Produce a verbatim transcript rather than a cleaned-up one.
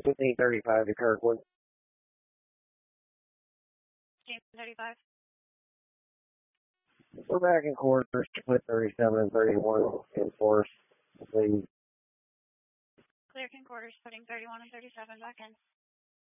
fifteen thirty-five to Kirkwood. fifteen thirty-five. We're back in quarters to put thirty-seven and thirty-one in force, please. Clear King quarters, putting thirty-one and thirty-seven back in.